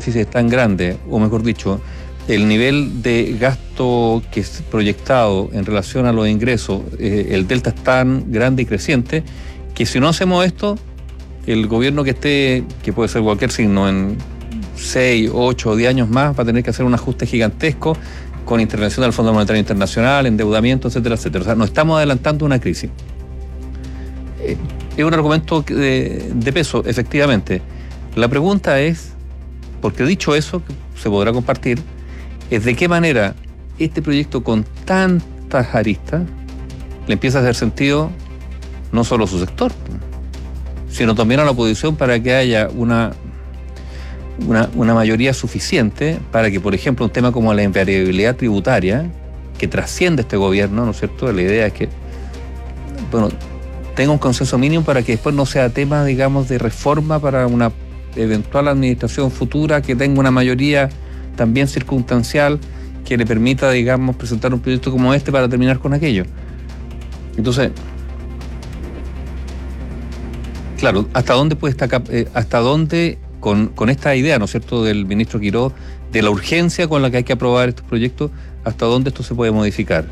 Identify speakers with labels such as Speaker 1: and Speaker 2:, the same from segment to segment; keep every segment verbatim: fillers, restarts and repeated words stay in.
Speaker 1: déficit es tan grande, o mejor dicho, el nivel de gasto que es proyectado en relación a los ingresos, eh, el delta es tan grande y creciente, que si no hacemos esto, el gobierno que esté, que puede ser cualquier signo, en seis, ocho o diez años más, va a tener que hacer un ajuste gigantesco con intervención del Fondo Monetario Internacional, endeudamiento, etcétera, etcétera. O sea, nos estamos adelantando una crisis. Eh, es un argumento de, de peso, efectivamente. La pregunta es, porque dicho eso, que se podrá compartir, es de qué manera este proyecto con tantas aristas le empieza a hacer sentido no solo a su sector, sino también a la oposición, para que haya una, una, una mayoría suficiente para que, por ejemplo, un tema como la invariabilidad tributaria, que trasciende este gobierno, ¿no es cierto? La idea es que, bueno, tenga un consenso mínimo para que después no sea tema, digamos, de reforma para una eventual administración futura que tenga una mayoría también circunstancial que le permita, digamos, presentar un proyecto como este para terminar con aquello. Entonces, claro, ¿hasta dónde puede estar, eh, hasta dónde, con, con esta idea, ¿no es cierto?, del ministro Quiró, de la urgencia con la que hay que aprobar estos proyectos, hasta dónde esto se puede modificar?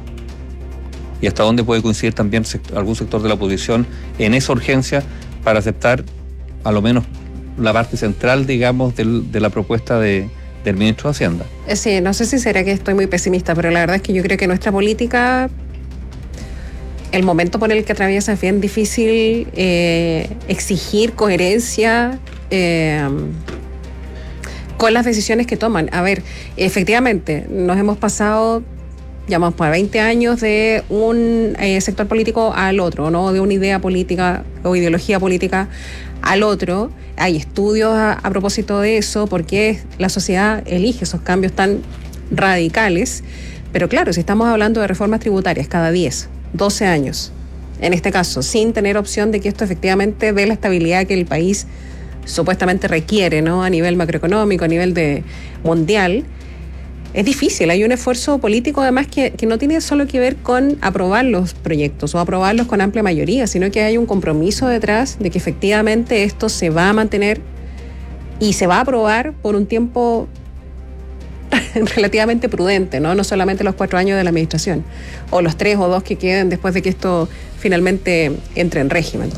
Speaker 1: Y hasta dónde puede coincidir también sector, algún sector de la oposición en esa urgencia para aceptar, a lo menos, la parte central, digamos, del, de la propuesta de, del ministro de Hacienda.
Speaker 2: Sí, no sé si será que estoy muy pesimista, pero la verdad es que yo creo que nuestra política, el momento por el que atraviesa, es bien difícil eh, exigir coherencia eh, con las decisiones que toman. A ver, efectivamente, nos hemos pasado, llamamos para veinte años de un eh, sector político al otro, ¿no? De una idea política o ideología política al otro. Hay estudios a, a propósito de eso, porque la sociedad elige esos cambios tan radicales. Pero claro, si estamos hablando de reformas tributarias cada diez, doce años, en este caso, sin tener opción de que esto efectivamente dé la estabilidad que el país supuestamente requiere, ¿no? A nivel macroeconómico, a nivel de mundial, es difícil. Hay un esfuerzo político además que, que no tiene solo que ver con aprobar los proyectos o aprobarlos con amplia mayoría, sino que hay un compromiso detrás de que efectivamente esto se va a mantener y se va a aprobar por un tiempo relativamente prudente, ¿no? No solamente los cuatro años de la administración, o los tres o dos que queden después de que esto finalmente entre en régimen.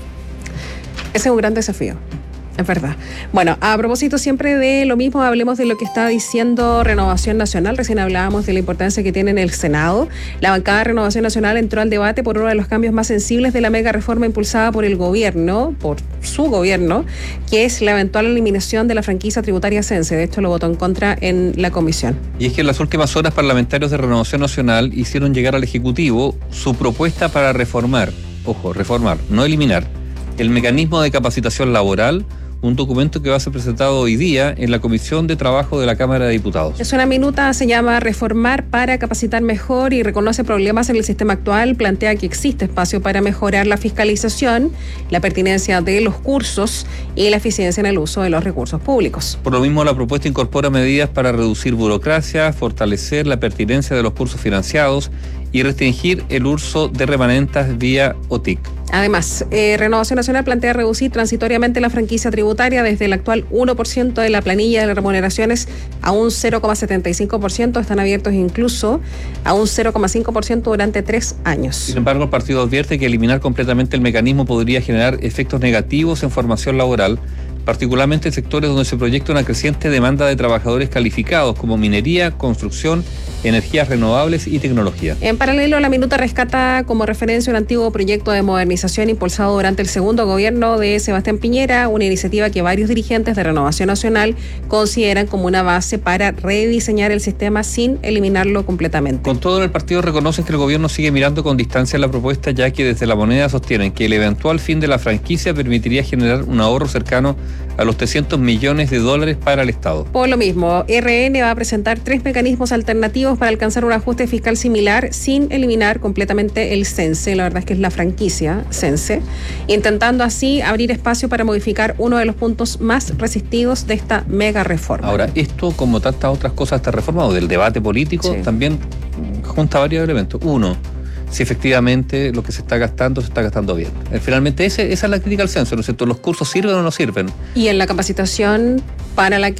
Speaker 2: Ese es un gran desafío. Es verdad. Bueno, a propósito siempre de lo mismo, hablemos de lo que está diciendo Renovación Nacional. Recién hablábamos de la importancia que tiene en el Senado. La bancada de Renovación Nacional entró al debate por uno de los cambios más sensibles de la mega reforma impulsada por el gobierno, por su gobierno, que es la eventual eliminación de la franquicia tributaria Sense. De hecho, lo votó en contra en la comisión.
Speaker 1: Y es que en las últimas horas parlamentarios de Renovación Nacional hicieron llegar al Ejecutivo su propuesta para reformar, ojo, reformar, no eliminar, el mecanismo de capacitación laboral, un documento que va a ser presentado hoy día en la Comisión de Trabajo de la Cámara de Diputados.
Speaker 2: Es una minuta, se llama Reformar para capacitar mejor, y reconoce problemas en el sistema actual, plantea que existe espacio para mejorar la fiscalización, la pertinencia de los cursos y la eficiencia en el uso de los recursos públicos.
Speaker 1: Por lo mismo, la propuesta incorpora medidas para reducir burocracia, fortalecer la pertinencia de los cursos financiados y restringir el uso de remanentes vía O T I C.
Speaker 2: Además, eh, Renovación Nacional plantea reducir transitoriamente la franquicia tributaria desde el actual uno por ciento de la planilla de las remuneraciones a un cero coma setenta y cinco por ciento. Están abiertos incluso a un cero coma cinco por ciento durante tres años.
Speaker 1: Sin embargo, el partido advierte que eliminar completamente el mecanismo podría generar efectos negativos en formación laboral, particularmente en sectores donde se proyecta una creciente demanda de trabajadores calificados como minería, construcción, energías renovables y tecnología.
Speaker 2: En paralelo, la minuta rescata como referencia un antiguo proyecto de modernización impulsado durante el segundo gobierno de Sebastián Piñera, una iniciativa que varios dirigentes de Renovación Nacional consideran como una base para rediseñar el sistema sin eliminarlo completamente.
Speaker 1: Con todo, en el partido reconocen que el gobierno sigue mirando con distancia la propuesta, ya que desde La Moneda sostienen que el eventual fin de la franquicia permitiría generar un ahorro cercano a los trescientos millones de dólares para el Estado.
Speaker 2: Por lo mismo, R N va a presentar tres mecanismos alternativos para alcanzar un ajuste fiscal similar sin eliminar completamente el Sense, la verdad es que es la franquicia Sense, intentando así abrir espacio para modificar uno de los puntos más resistidos de esta mega reforma.
Speaker 1: Ahora, esto, como tantas otras cosas, esta reforma o del debate político, sí, también junta varios elementos. Uno, si efectivamente lo que se está gastando, se está gastando bien. Finalmente, ese, esa es la crítica al censo, ¿no es cierto? ¿Los cursos sirven o no sirven?
Speaker 2: Y en la capacitación para la que